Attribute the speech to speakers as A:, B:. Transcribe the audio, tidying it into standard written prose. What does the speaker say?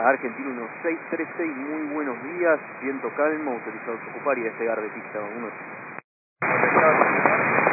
A: Argentino 1636, muy buenos días, viento calmo, autorizado a ocupar y a despegar de pista 1.